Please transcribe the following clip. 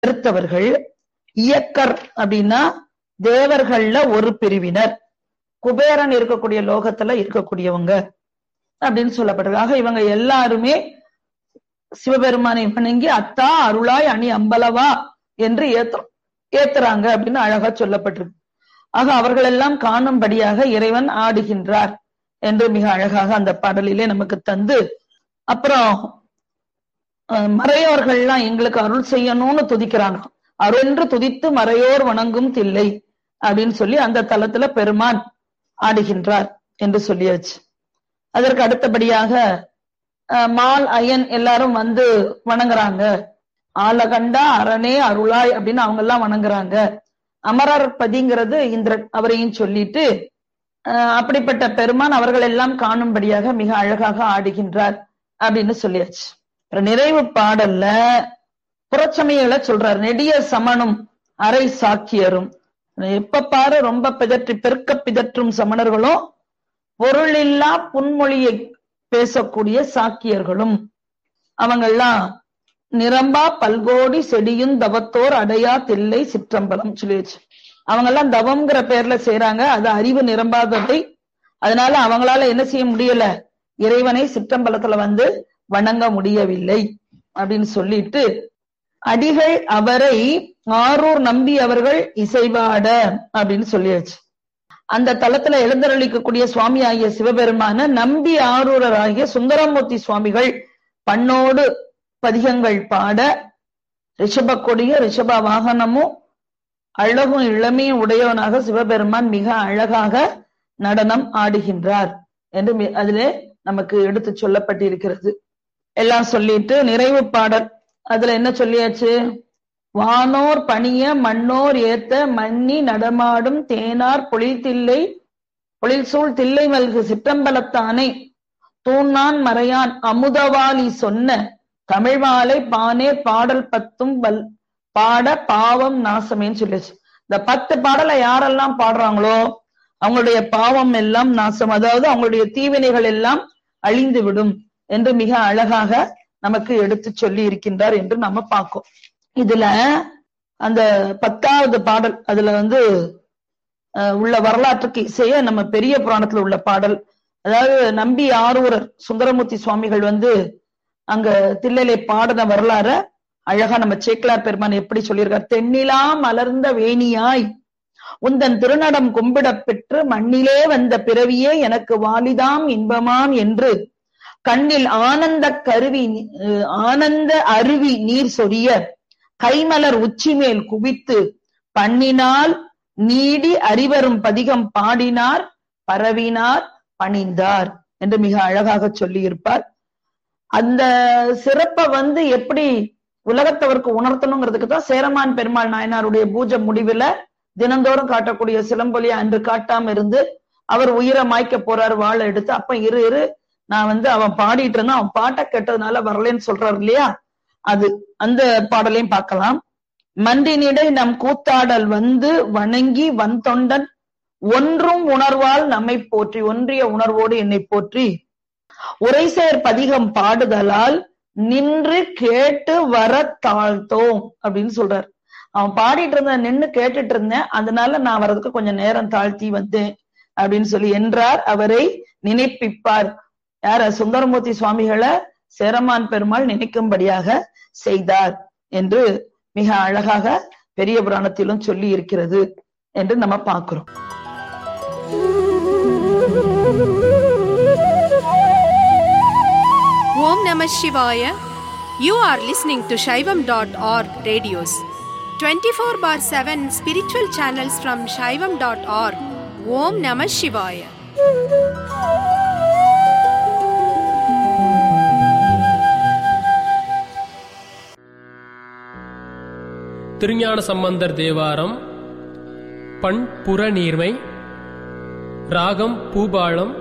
வெறுத்தவர்கள். இயக்கர் அப்படின்னா தேவர்கள்ல ஒரு பிரிவினர், குபேரன் இருக்கக்கூடிய லோகத்துல இருக்கக்கூடியவங்க அப்படின்னு சொல்லப்பட்டிருக்காங்க. இவங்க எல்லாருமே சிவபெருமானை வணங்கி அத்தா அருளாய் அணி அம்பலவா என்று ஏத்துறாங்க அப்படின்னு அழகா சொல்லப்பட்டிருக்கு. ஆக அவர்கள் எல்லாம் காணும்படியாக இறைவன் ஆடுகின்றார் என்று மிக அழகாக அந்த பாடலிலே நமக்கு தந்து, அப்புறம் மறையோர்கள்லாம் எங்களுக்கு அருள் செய்யணும்னு துதிக்கிறாங்க. அருளென்று துதித்து மறையோர் வணங்கும் தில்லை அப்படின்னு சொல்லி அந்த தலத்துல பெருமான் ஆடுகின்றார் என்று சொல்லியாச்சு. அதற்கு அடுத்தபடியாக மால் அயன் எல்லாரும் வந்து வணங்குறாங்க. ஆலகண்டா அரணே அருளாய் அப்படின்னு அவங்க எல்லாம் வணங்குறாங்க. அமரர் பதிங்கிறது இந்திரன், அவரையும் சொல்லிட்டு அப்படிப்பட்ட பெருமான் அவர்கள் எல்லாம் காணும்படியாக மிக அழகாக ஆடுகின்றார் அப்படின்னு சொல்லியாச்சு. நிறைவு பாடல்ல புறச்சமயங்களை சொல்றார். நெடிய சமணும் அரை சாக்கியரும், எப்ப பாரு ரொம்ப பெருக்க பிதற்றும் சமணர்களும் பொருளில்லா புன்மொழியை பேசக்கூடிய சாக்கியர்களும், அவங்கெல்லாம் நிரம்பா பல்கோடி செடியும் தவத்தோர் அடையா தில்லை சிற்றம்பலம் சொல்லிடுச்சு. அவங்க எல்லாம் தவம்ங்கிற பேர்ல செய்யறாங்க, அது அறிவு நிரம்பாததை. அதனால அவங்களால என்ன செய்ய முடியல, இறைவனை சிற்றம்பலத்துல வந்து வணங்க முடியவில்லை அப்படின்னு சொல்லிட்டு, அடிகள் அவரை ஆரூர் நம்பி அவர்கள் இசைவாட அப்படின்னு சொல்லியாச்சு. அந்த தலத்துல எழுந்தருளிக்கக்கூடிய சுவாமி ஆகிய சிவபெருமான நம்பி ஆரூரர் ஆகிய சுந்தரமூர்த்தி சுவாமிகள் பண்ணோடு பதிகங்கள் பாட, ரிஷப கொடிய ரிஷப வாகனமும் அழகும் இளமையும் உடையவனாக சிவபெருமான் மிக அழகாக நடனம் ஆடுகின்றார் என்று அதிலே நமக்கு எடுத்து சொல்லப்பட்டிருக்கிறது. எல்லாம் சொல்லிட்டு நிறைவு பாடல் அதுல என்ன சொல்லியாச்சு, வானோர் பணிய மண்ணோர் ஏத்த மன்னி நடமாடும் தேனார் பொழில் சூழ் தில்லை மல்கு சிற்றம்பலத்தானை தூணான் மறையான் அமுதவாளி சொன்ன தமிழ்வாலை பானேர் பாடல் 10 பாட பாவம் நாசமேன்னு சொல்லிச்சு. இந்த 10 பாடலை யாரெல்லாம் பாடுறாங்களோ அவங்களுடைய பாவம் எல்லாம் நாசம், அதாவது அவங்களுடைய தீவினைகள் எல்லாம் அழிந்து விடும் என்று மிக அழகாக நமக்கு எடுத்து சொல்லி இருக்கின்றார் என்று நம்ம பார்க்கோம். இதுல அந்த 10வது பாடல் அதுல வந்து உள்ள வரலாற்றுக்கு இசைய நம்ம பெரிய புராணத்துல உள்ள பாடல். அதாவது நம்பி ஆரூரர் சுந்தரமூர்த்தி சுவாமிகள் வந்து அங்க தில்லையிலே பாடின வரலாற அழகா நம்ம சேக்கிழார் பெருமான் எப்படி சொல்லியிருக்கார். தென்னிலா மலர்ந்த வேணியாய் உந்தன் திருநடம் கும்பிட பெற்று மண்ணிலே வந்த பிறவியே எனக்கு வாலிதாம் இன்பமாம் என்று கண்ணில் ஆனந்த அருவி நீர் சொரிய கைமலர் உச்சி மேல் குவித்து பண்ணினால் நீடி அறிவரும் பதிகம் பாடினார் பரவினார் பணிந்தார் என்று மிக அழகாக சொல்லி இருப்பார். அந்த சிறப்பை வந்து எப்படி உலகத்தவருக்கு உணர்த்தணுங்கிறதுக்கு தான் சேரமான் பெருமாள் நாயனாருடைய பூஜை முடிவுல தினந்தோறும் காட்டக்கூடிய சிலம்பொலியா அன்று காட்டாம இருந்து அவர் உயிரை மாய்க்க போறாரு வாழை எடுத்து. அப்ப இரு நான் வந்து அவன் பாடிட்டு இருந்தான், அவன் பாட்டை கேட்டதுனால வரலன்னு சொல்றாரு இல்லையா, அது அந்த பாடலையும் பார்க்கலாம். மன்றினிடை நம் கூத்தாடல் வந்து வணங்கி வந்தொண்டன் ஒன்றும் உணர்வால் நம்மை போற்றி, ஒன்றிய உணர்வோடு என்னை போற்றி உரைசேர் பதிகம் பாடுதலால் நின்று கேட்டு வர தாழ்த்தோம் அப்படின்னு சொல்றார். அவன் பாடிட்டு இருந்த நின்று கேட்டுட்டு இருந்தேன், அதனால நான் வர்றதுக்கு கொஞ்சம் நேரம் தாழ்த்தி வந்தேன் அப்படின்னு சொல்லி என்றார். அவரை நினைப்பிப்பார். யார? சுந்தரமூர்த்தி சுவாமிகளை சேரமான் பெருமாள் நினைக்கும்படியாக செய்தார் என்று மிக அழகாக பெரிய புராணத்திலும் சொல்லி இருக்கிறது என்று நம்ம பார்க்கிறோம். ஓம் நம சிவாய. You are listening to Shaivam.org radios. 24/7 spiritual channels from Shaivam.org. Om Namah Shivaya. Thirugnana Sambandar Thevaram. பண் புறநீர்மை. ராகம் பூபாளம்.